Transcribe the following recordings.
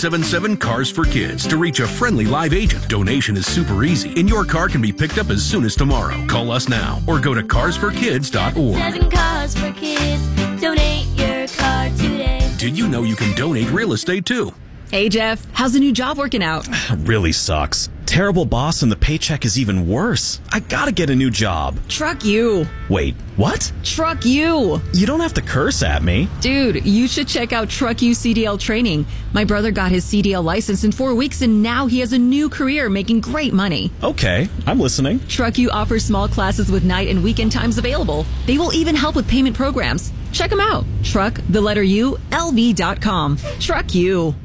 877 Cars for Kids to reach a friendly live agent. Donation is super easy, and your car can be picked up as soon as tomorrow. Call us now or go to carsforkids.org. 7 Cars for Kids. Donate your car today. Did you know you can donate real estate too? Hey, Jeff. How's the new job working out? Really sucks. Terrible boss and the paycheck is even worse. I gotta get a new job. Truck you. Wait, what? Truck you. You don't have to curse at me. Dude, you should check out Truck You CDL training. My brother got his CDL license in 4 weeks and now he has a new career making great money. Okay, I'm listening. Truck You offers small classes with night and weekend times available. They will even help with payment programs. Check them out. Truck, the letter U, LV.com. Truck You.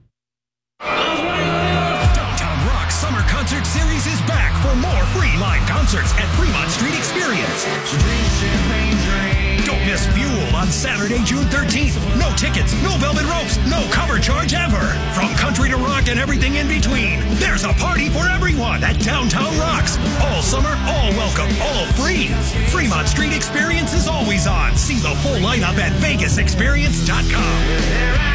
Downtown Rock Summer Concert Series is back for more free live concerts at Fremont Street Experience. Don't miss Fuel on Saturday, June 13th. No tickets, no velvet ropes, no cover charge ever. From country to rock and everything in between, there's a party for everyone at Downtown Rocks. All summer, all welcome, all free. Fremont Street Experience is always on. See the full lineup at VegasExperience.com.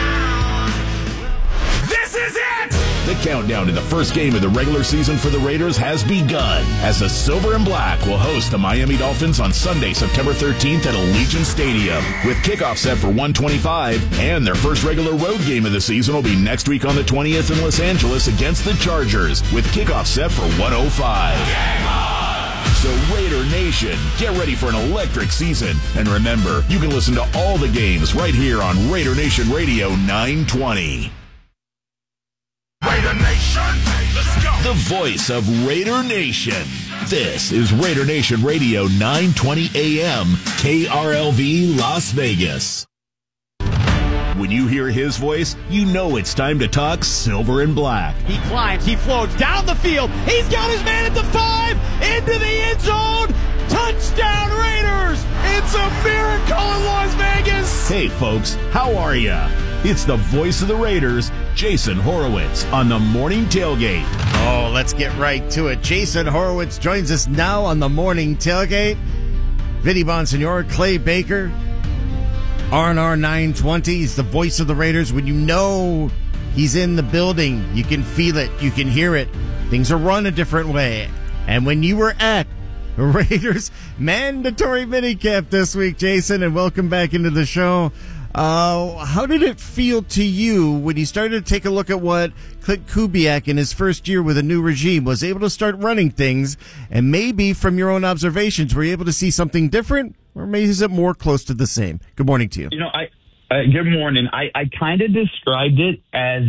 This is it! The countdown to the first game of the regular season for the Raiders has begun as the Silver and Black will host the Miami Dolphins on Sunday, September 13th at Allegiant Stadium. With kickoff set for 1:25, and their first regular road game of the season will be next week on the 20th in Los Angeles against the Chargers, with kickoff set for 1:05. So Raider Nation, get ready for an electric season. And remember, you can listen to all the games right here on Raider Nation Radio 920. Raider Nation, let's go! The voice of Raider Nation. This is Raider Nation Radio 920 AM, KRLV Las Vegas. When you hear his voice, you know it's time to talk Silver and Black. He climbs, he floats down the field. He's got his man at the 5, into the end zone. Touchdown Raiders! It's a miracle in Las Vegas! Hey folks, how are ya? It's the voice of the Raiders, Jason Horowitz, on the Morning Tailgate. Oh, let's get right to it. Jason Horowitz joins us now on the Morning Tailgate. Vinny Bonsignore, Clay Baker, R&R 920. He's the voice of the Raiders. When you know he's in the building, you can feel it, you can hear it. Things are run a different way. And when you were at Raiders mandatory minicamp this week, Jason, and welcome back into the show. How did it feel to you when you started to take a look at what Clint Kubiak in his first year with a new regime was able to start running things, and maybe from your own observations, were you able to see something different, or maybe is it more close to the same? Good morning to you. You know, good morning. I kind of described it as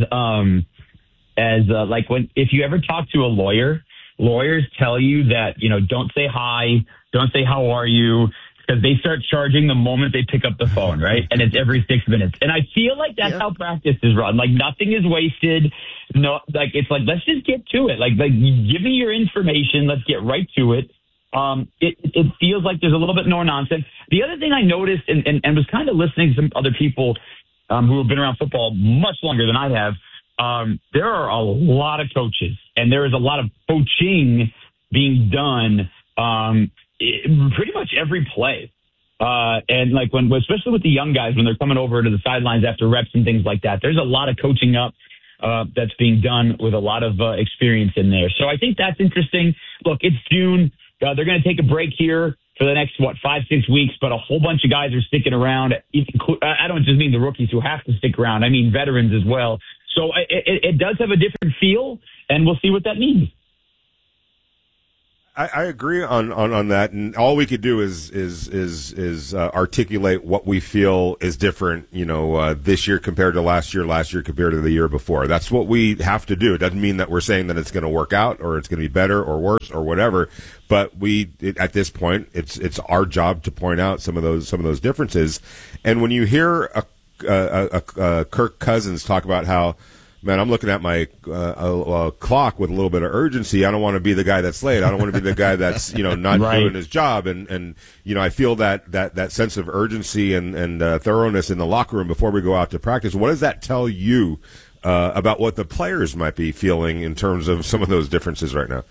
like if you ever talk to a lawyer, lawyers tell you that, you know, don't say hi, don't say how are you, because they start charging the moment they pick up the phone, right? And it's every 6 minutes. And I feel like that's how practice is run. Like, nothing is wasted. No, like, it's like, let's just get to it. Like give me your information. Let's get right to it. It feels like there's a little bit more nonsense. The other thing I noticed and was kind of listening to some other people who have been around football much longer than I have, there are a lot of coaches, and there is a lot of coaching being done pretty much every play. And like especially with the young guys, when they're coming over to the sidelines after reps and things like that, there's a lot of coaching up that's being done with a lot of experience in there. So I think that's interesting. Look, it's June. They're going to take a break here for the next, 5-6 weeks, but a whole bunch of guys are sticking around. I don't just mean the rookies who have to stick around. I mean veterans as well. So it does have a different feel, and we'll see what that means. I agree on that, and all we could do is articulate what we feel is different, this year compared to last year compared to the year before. That's what we have to do. It doesn't mean that we're saying that it's going to work out or it's going to be better or worse or whatever, but at this point, it's our job to point out some of those differences. And when you hear Kirk Cousins talk about how, man, I'm looking at my clock with a little bit of urgency. I don't want to be the guy that's late. I don't want to be the guy that's not Right. doing his job. And I feel that sense of urgency and thoroughness in the locker room before we go out to practice. What does that tell you about what the players might be feeling in terms of some of those differences right now?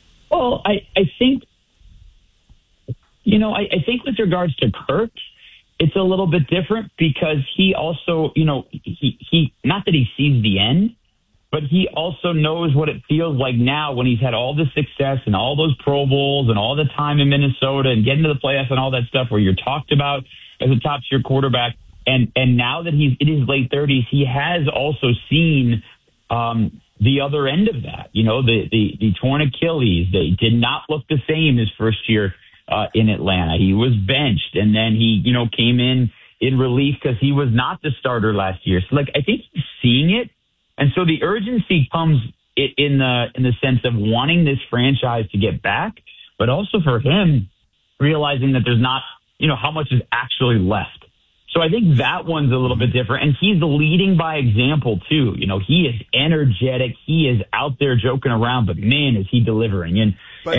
Well, I think with regards to Kirk, it's a little bit different because he also, he not that he sees the end, but he also knows what it feels like now when he's had all the success and all those Pro Bowls and all the time in Minnesota and getting to the playoffs and all that stuff where you're talked about as a top-tier quarterback. And now that he's in his late 30s, he has also seen the other end of that. The torn Achilles. They did not look the same his first year in Atlanta. He was benched, and then he, came in relief because he was not the starter last year. So, I think he's seeing it. And so the urgency comes in the sense of wanting this franchise to get back, but also for him realizing that there's not, how much is actually left. So I think that one's a little bit different. And he's leading by example, too. He is energetic. He is out there joking around, but, man, is he delivering. And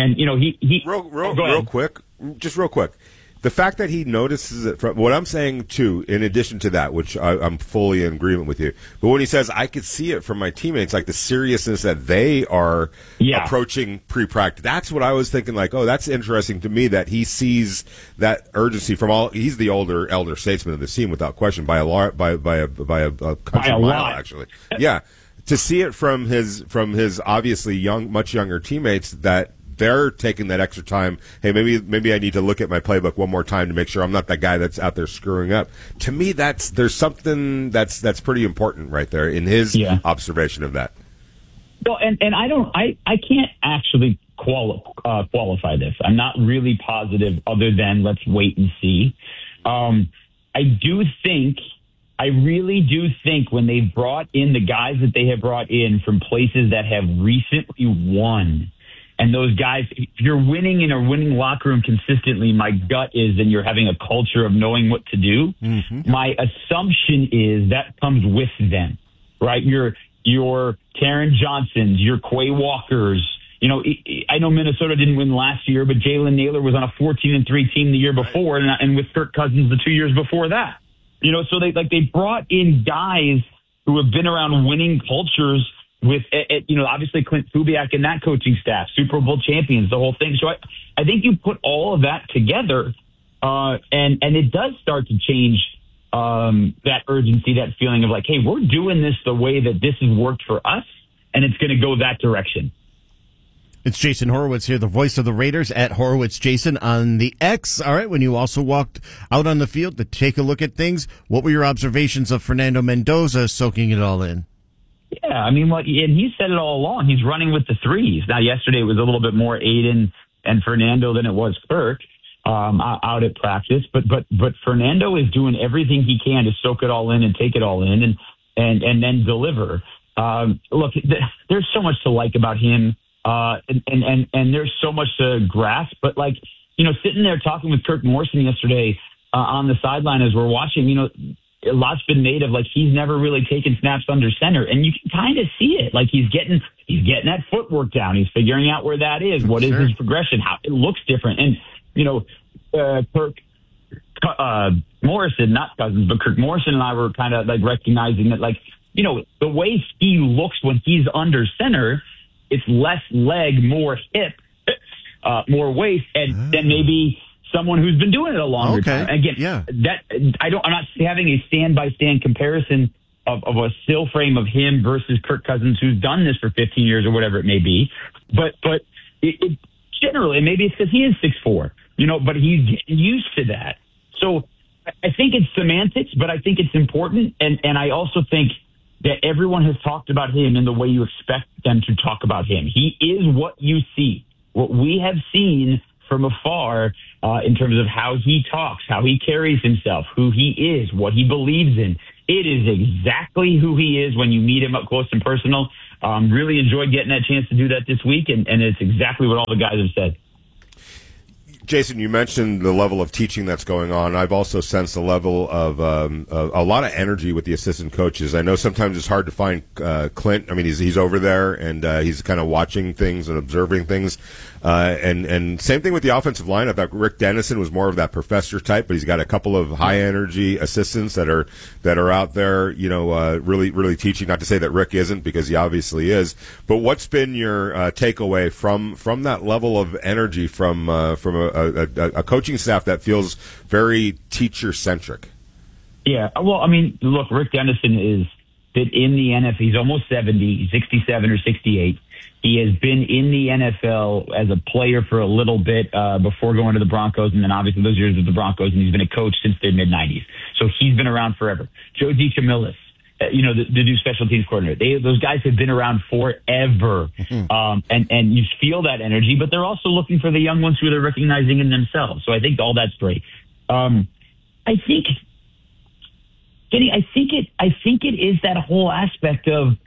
real quick. The fact that he notices it from what I'm saying, too, in addition to that, which I'm fully in agreement with you, but when he says, I could see it from my teammates, like the seriousness that they are approaching pre-practice, that's what I was thinking, that's interesting to me that he sees that urgency from he's the elder statesman of the team without question by a country mile, actually. Yeah. To see it from his obviously much younger teammates that they're taking that extra time. Hey, maybe I need to look at my playbook one more time to make sure I'm not that guy that's out there screwing up. To me, there's something that's pretty important right there in his observation of that. Well, and I can't actually qualify this. I'm not really positive other than let's wait and see. I really do think when they've brought in the guys that they have brought in from places that have recently won, and those guys, if you're winning in a winning locker room consistently, my gut is then you're having a culture of knowing what to do. Mm-hmm. My assumption is that comes with them, right? Your Taron Johnsons, your Quay Walkers. I know Minnesota didn't win last year, but Jalen Naylor was on a 14-3 team the year before, and with Kirk Cousins the 2 years before that. So they brought in guys who have been around winning cultures with, obviously Clint Kubiak and that coaching staff, Super Bowl champions, the whole thing. So I think you put all of that together, and it does start to change that urgency, that feeling of hey, we're doing this the way that this has worked for us, and it's going to go that direction. It's Jason Horowitz here, the voice of the Raiders, at Horowitz Jason on the X. All right, when you also walked out on the field to take a look at things, what were your observations of Fernando Mendoza soaking it all in? Yeah, and he said it all along. He's running with the threes. Now, yesterday it was a little bit more Aiden and Fernando than it was Kirk out at practice. But Fernando is doing everything he can to soak it all in and take it all in and then deliver. Look, there's so much to like about him, and there's so much to grasp. But sitting there talking with Kirk Morrison yesterday on the sideline as we're watching, a lot's been made of he's never really taken snaps under center, and you can kind of see it. He's getting that footwork down. He's figuring out where that is. What is his progression? How it looks different. And Kirk Morrison, not Cousins, but Kirk Morrison and I were kind of recognizing that the way he looks when he's under center, it's less leg, more hip, more waist, and then maybe someone who's been doing it a longer time. Again, I'm not having a stand-by-stand comparison of a still frame of him versus Kirk Cousins, who's done this for 15 years or whatever it may be. But it generally, maybe it's because he is 6'4", but he's getting used to that. So I think it's semantics, but I think it's important. And I also think that everyone has talked about him in the way you expect them to talk about him. He is what you see, what we have seen from afar in terms of how he talks, how he carries himself, who he is, what he believes in. It is exactly who he is when you meet him up close and personal. Really enjoyed getting that chance to do that this week, and it's exactly what all the guys have said. Jason, you mentioned the level of teaching that's going on. I've also sensed a level of a lot of energy with the assistant coaches. I know sometimes it's hard to find Clint. I mean, he's over there, and he's kind of watching things and observing things. And same thing with the offensive line. I thought Rick Dennison was more of that professor type, but he's got a couple of high energy assistants that are out there, really teaching. Not to say that Rick isn't, because he obviously is. But what's been your takeaway from that level of energy from a coaching staff that feels very teacher centric? Yeah, well, I mean, look, Rick Dennison is been in the NFL. He's almost 70, he's 67 or 68. He has been in the NFL as a player for a little bit before going to the Broncos, and then obviously those years with the Broncos, and he's been a coach since the mid-90s. So he's been around forever. Joe DiCamillis, the new special teams coordinator. Those guys have been around forever. And you feel that energy, but they're also looking for the young ones who they're recognizing in themselves. So I think all that's great. I think it is that whole aspect of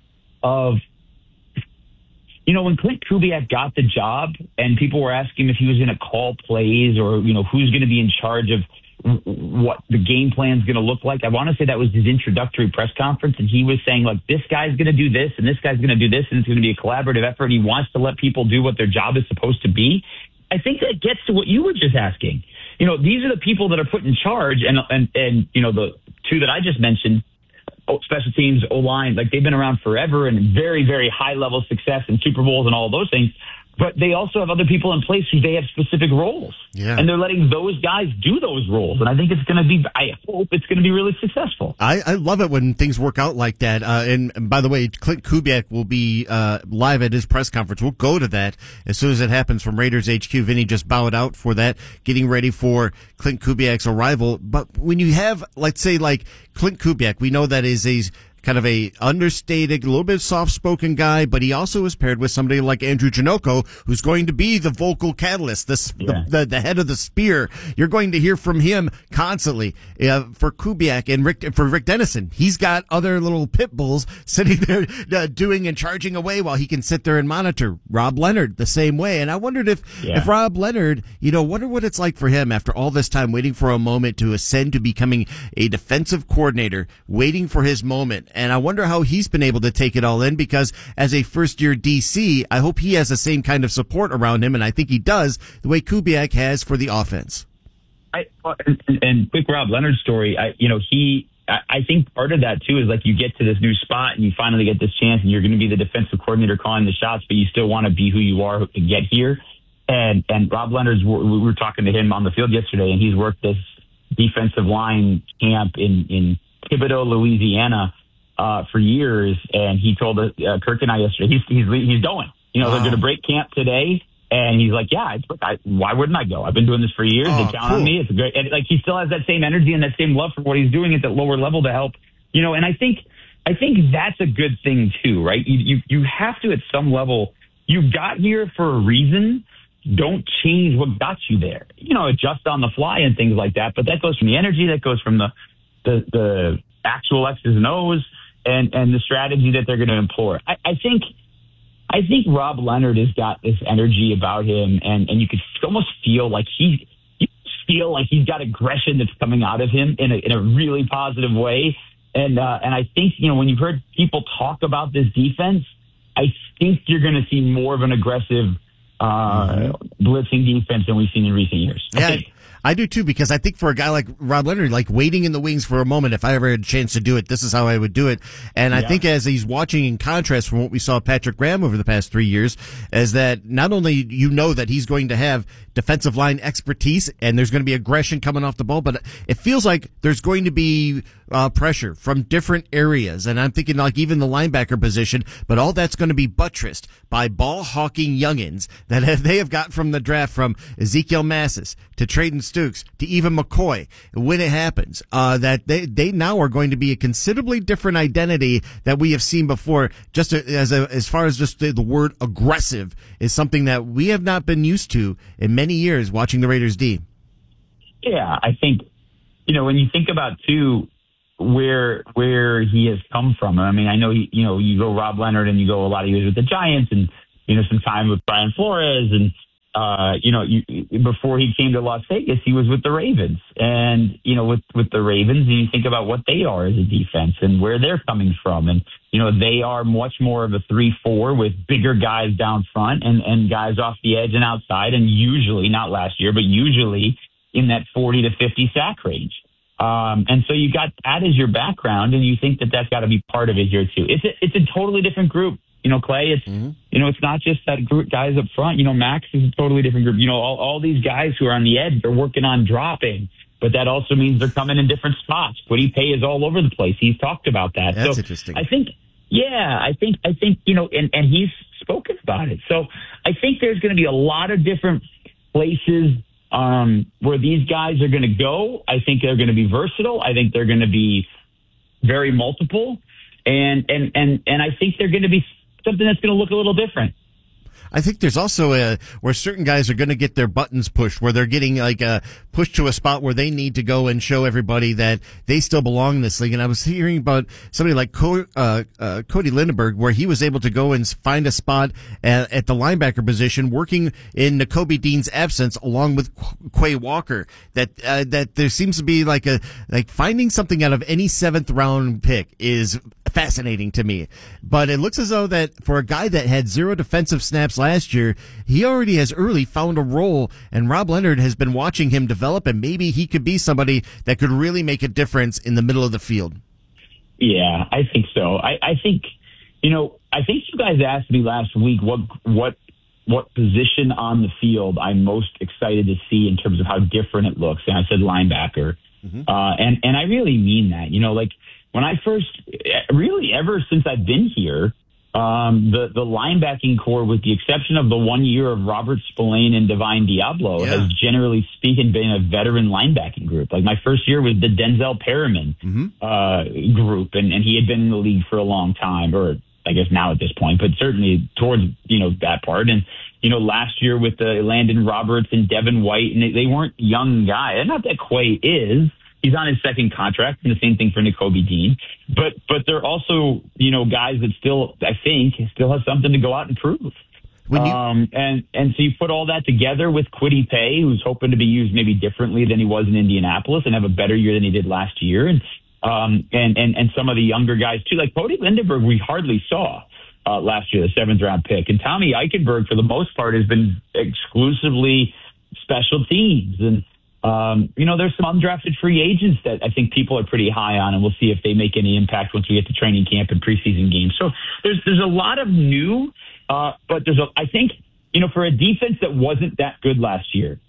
when Clint Kubiak got the job and people were asking him if he was going to call plays or, who's going to be in charge of what the game plan is going to look like. I want to say that was his introductory press conference, and he was saying, like, this guy's going to do this and this guy's going to do this, and it's going to be a collaborative effort. He wants to let people do what their job is supposed to be. I think that gets to what you were just asking. These are the people that are put in charge, and the two that I just mentioned, special teams, O-line, like they've been around forever and very, very high level success in Super Bowls and all of those things. But they also have other people in place who they have specific roles. Yeah. And they're letting those guys do those roles. And I think I hope it's going to be really successful. I love it when things work out like that. And by the way, Clint Kubiak will be live at his press conference. We'll go to that as soon as it happens from Raiders HQ. Vinny just bowed out for that, getting ready for Clint Kubiak's arrival. But when you have, let's say, like Clint Kubiak, we know that is a kind of a understated, a little bit soft-spoken guy, but he also is paired with somebody like Andrew Janocko, who's going to be the vocal catalyst, the head of the spear. You're going to hear from him constantly. For Kubiak and for Rick Dennison, he's got other little pit bulls sitting there doing and charging away while he can sit there and monitor. Rob Leonard, the same way. And I wondered if Rob Leonard, wonder what it's like for him after all this time waiting for a moment to ascend to becoming a defensive coordinator, waiting for his moment. And I wonder how he's been able to take it all in, because as a first-year DC, I hope he has the same kind of support around him, and I think he does, the way Kubiak has for the offense. And quick Rob Leonard story, I think part of that, too, is like you get to this new spot and you finally get this chance and you're going to be the defensive coordinator calling the shots, but you still want to be who you are to get here. And Rob Leonard's, we were talking to him on the field yesterday, and he's worked this defensive line camp in Thibodaux, Louisiana, for years, and he told Kirk and I yesterday he's going. They're going to break camp today, and he's like, why wouldn't I go? I've been doing this for years. They count on me. It's great, and like he still has that same energy and that same love for what he's doing at the lower level to help. And I think that's a good thing too, right? You have to, at some level, you got here for a reason. Don't change what got you there. Adjust on the fly and things like that. But that goes from the energy, that goes from the actual X's and O's. And the strategy that they're going to employ. I think Rob Leonard has got this energy about him, and you could almost feel like he's got aggression that's coming out of him in a really positive way. And I think when you've heard people talk about this defense, I think you're going to see more of an aggressive blitzing defense than we've seen in recent years. Yeah. I do too, because I think for a guy like Rob Leonard, like waiting in the wings for a moment, if I ever had a chance to do it, this is how I would do it. And I think as he's watching, in contrast from what we saw Patrick Graham over the past 3 years, is that not only that he's going to have defensive line expertise and there's going to be aggression coming off the ball, but it feels like there's going to be pressure from different areas. And I'm thinking like even the linebacker position, but all that's going to be buttressed by ball hawking youngins that they have got from the draft, from Ezekiel Massis to Trayton Stukes to even McCoy. When it happens, that they now are going to be a considerably different identity that we have seen before. Just as far as just the word aggressive is something that we have not been used to in many years watching the Raiders D. Yeah, I think, when you think about too, where he has come from. I mean, I know, you go Rob Leonard and you go a lot of years with the Giants and, some time with Brian Flores and, before he came to Las Vegas, he was with the Ravens. And, with the Ravens, you think about what they are as a defense and where they're coming from. And, they are much more of a 3-4 with bigger guys down front and guys off the edge and outside. And usually, not last year, but usually in that 40 to 50 sack range. And so you got that as your background, and you think that that's got to be part of it here too. It's a totally different group. Clay, it's, it's not just that group guys up front. Max is a totally different group. All these guys who are on the edge, they're working on dropping, but that also means they're coming in different spots. Kwity Paye is all over the place. He's talked about that. That's interesting. I think, and he's spoken about it. So I think there's going to be a lot of different places where these guys are going to go. I think they're going to be versatile. I think they're going to be very multiple. And I think they're going to be something that's going to look a little different. I think there's also where certain guys are going to get their buttons pushed, where they're getting pushed to a spot where they need to go and show everybody that they still belong in this league. And I was hearing about somebody like Cody Lindenberg, where he was able to go and find a spot at the linebacker position, working in Nakobe Dean's absence, along with Quay Walker. That there seems to be like finding something out of any 7th round pick is fascinating to me. But it looks as though that for a guy that had 0 defensive snaps last year, he already has early found a role, and Rob Leonard has been watching him develop, and maybe he could be somebody that could really make a difference in the middle of the field. Yeah, I think so. I think you guys asked me last week what position on the field I'm most excited to see in terms of how different it looks, and I said linebacker. And I really mean that. When I first, really ever since I've been here, the linebacking core, with the exception of the 1 year of Robert Spillane and Divine Diablo, has generally speaking been a veteran linebacking group. Like my first year was the Denzel Perriman group, and he had been in the league for a long time, or I guess now at this point, but certainly towards that part. And last year with the Landon Roberts and Devin White, and they weren't young guys. And not that Quay is. He's on his 2nd contract, and the same thing for Nakobe Dean. But they're also, guys that still, I think, still have something to go out and prove. And so you put all that together with Kwity Paye, who's hoping to be used maybe differently than he was in Indianapolis and have a better year than he did last year. And some of the younger guys too, like Cody Lindenberg, we hardly saw last year, the 7th round pick. And Tommy Eichenberg, for the most part, has been exclusively special teams. And, there's some undrafted free agents that I think people are pretty high on, and we'll see if they make any impact once we get to training camp and preseason games. So there's a lot of new, but I think, for a defense that wasn't that good last year,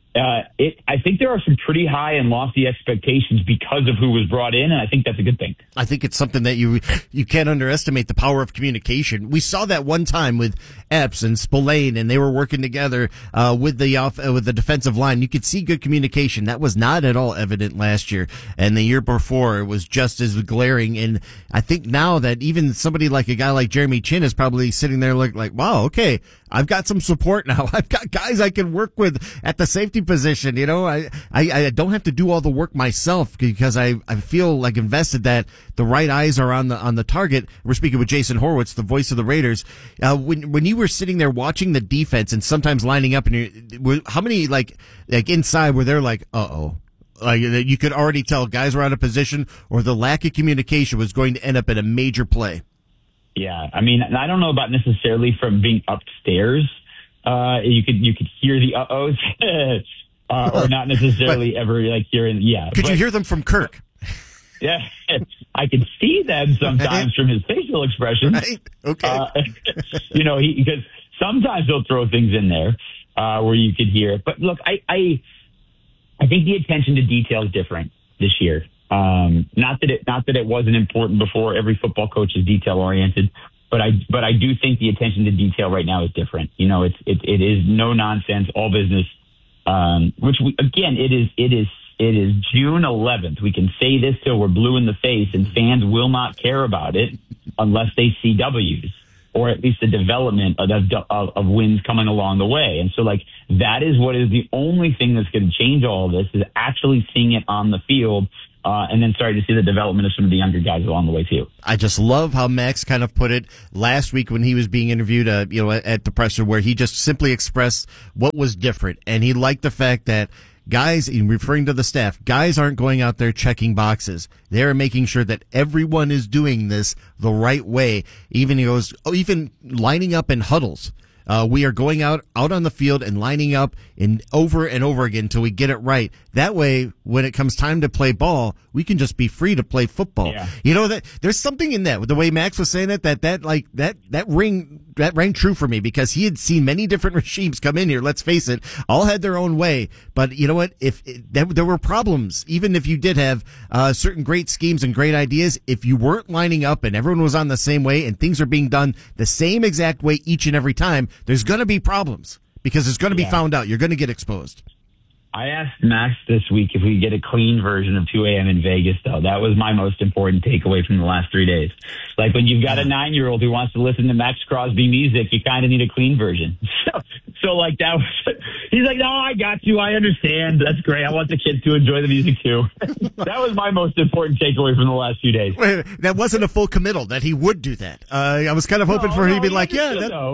I think there are some pretty high and lofty expectations because of who was brought in, and I think that's a good thing. I think it's something that you can't underestimate, the power of communication. We saw that one time with Epps and Spillane, and they were working together with the defensive line. You could see good communication. That was not at all evident last year, and the year before it was just as glaring. And I think now that even somebody like a guy like Jeremy Chin is probably sitting there like, wow, okay, I've got some support now. I've got guys I can work with at the safety position. I don't have to do all the work myself because I feel like invested that the right eyes are on the target. We're speaking with Jason Horwitz, the voice of the Raiders. When you were sitting there watching the defense and sometimes lining up, and how many like inside were there like, uh-oh? Like you could already tell guys were out of position, or the lack of communication was going to end up in a major play. Yeah, I mean, I don't know about necessarily from being upstairs. You could hear the uh-ohs, or not necessarily ever like hearing. Yeah, could you hear them from Kirk? Yeah, I could see them sometimes from his facial expressions. Right? Okay, because sometimes he'll throw things in there where you could hear it. But look, I think the attention to detail is different this year. Not that it wasn't important before. Every football coach is detail oriented, but I do think the attention to detail right now is different. It is no nonsense, all business. It is June 11th. We can say this till we're blue in the face, and fans will not care about it unless they see W's. or at least the development of wins coming along the way. And so, like, that is what is the only thing that's going to change all of this, is actually seeing it on the field, and then starting to see the development of some of the younger guys along the way too. I just love how Max kind of put it last week when he was being interviewed, at the presser, where he just simply expressed what was different, and he liked the fact that guys, referring to the staff, guys aren't going out there checking boxes. They're making sure that everyone is doing this the right way. Even lining up in huddles. We are going out on the field and lining up over and over again until we get it right. That way, when it comes time to play ball, we can just be free to play football. Yeah. That there's something in that, the way Max was saying it, that rang true for me, because he had seen many different regimes come in here. Let's face it, all had their own way. But you know what? There were problems, even if you did have certain great schemes and great ideas, if you weren't lining up and everyone was on the same way and things are being done the same exact way each and every time, there's going to be problems, because it's going to be found out. You're going to get exposed. I asked Max this week if we could get a clean version of 2 a.m. in Vegas, though. That was my most important takeaway from the last 3 days. Like, when you've got a 9-year-old who wants to listen to Max Crosby music, you kind of need a clean version. So like, that was, he's like, no, I got you. I understand. That's great. I want the kids to enjoy the music too. That was my most important takeaway from the last few days. Wait, that wasn't a full committal that he would do that. I was kind of hoping for him to be like, yeah,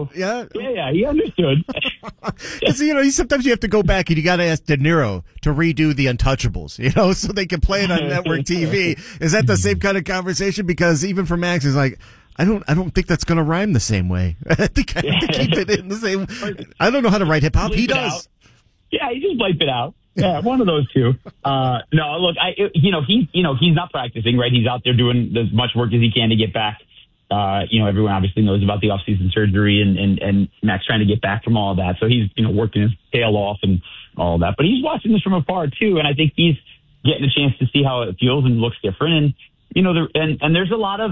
he understood. Because, sometimes you have to go back and you got to ask De Niro to redo The Untouchables, so they can play it on network TV. Is that the same kind of conversation? Because even for Max, he's like, I don't think that's going to rhyme the same way. I think I have to keep it in the same. I don't know how to write hip hop. He does. Yeah, he just bleep it out. Yeah, one of those two. No, look, he's not practicing, right? He's out there doing as much work as he can to get back. Everyone obviously knows about the off-season surgery and Max trying to get back from all of that. So he's, working his tail off and all that. But he's watching this from afar too, and I think he's getting a chance to see how it feels and looks different. And there's a lot of,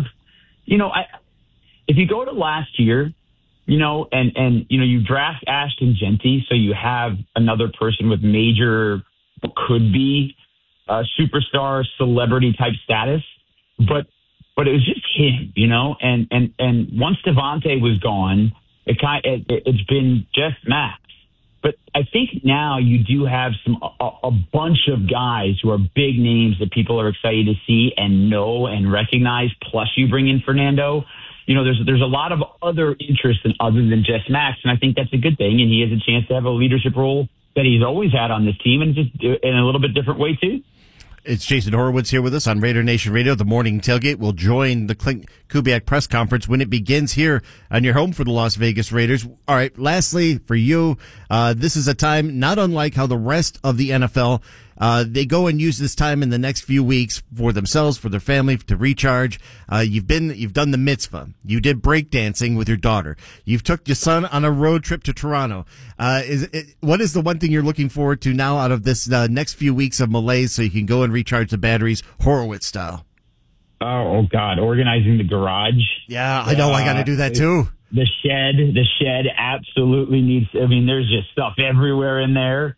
if you go to last year, you draft Ashton Genty, so you have another person with major, could be superstar celebrity type status, but it was just him, and once Devontae was gone, it's been just Max. But I think now you do have a bunch of guys who are big names that people are excited to see and know and recognize. Plus, you bring in Fernando. There's a lot of other interest other than just Max, and I think that's a good thing. And he has a chance to have a leadership role that he's always had on this team, and just in a little bit different way too. It's Jason Horowitz here with us on Raider Nation Radio. The Morning Tailgate will join the Klint Kubiak press conference when it begins here on your home for the Las Vegas Raiders. All right, lastly, for you, this is a time not unlike how the rest of the NFL, they go and use this time in the next few weeks for themselves, for their family, to recharge. You've done the mitzvah. You did breakdancing with your daughter. You've took your son on a road trip to Toronto. What is the one thing you're looking forward to now out of this next few weeks of malaise, so you can go and recharge the batteries Horowitz style? Oh God, organizing the garage. Yeah, I know. I got to do that too. The shed absolutely needs. I mean, there's just stuff everywhere in there.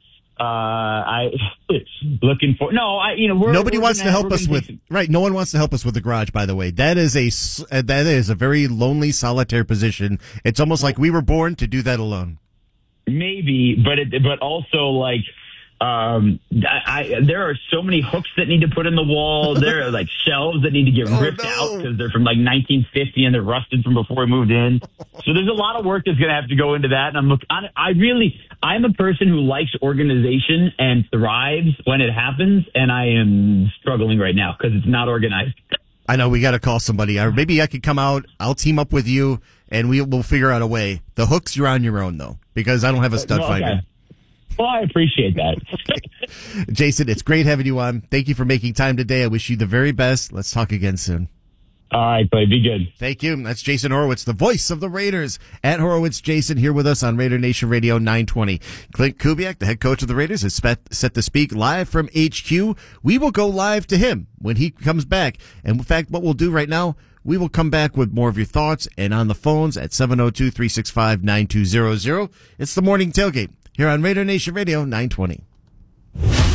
Looking for nobody wants to help us with right. No one wants to help us with the garage. By the way, that is a very lonely, solitary position. It's almost like we were born to do that alone. Maybe, but also like. There are so many hooks that need to put in the wall. There are like shelves that need to get ripped out because they're from like 1950 and they're rusted from before we moved in. So there's a lot of work that's going to have to go into that. And I'm a person who likes organization and thrives when it happens. And I am struggling right now because it's not organized. I know we got to call somebody. Or maybe I could come out. I'll team up with you and we'll figure out a way. The hooks, you're on your own though, because I don't have a stud finder. Well, I appreciate that. Jason, it's great having you on. Thank you for making time today. I wish you the very best. Let's talk again soon. All right, buddy. Be good. Thank you. That's Jason Horowitz, the voice of the Raiders. At Horowitz Jason, here with us on Raider Nation Radio 920. Klint Kubiak, the head coach of the Raiders, is set to speak live from HQ. We will go live to him when he comes back. And in fact, what we'll do right now, we will come back with more of your thoughts and on the phones at 702-365-9200. It's the Morning Tailgate here on Raider Nation Radio 920.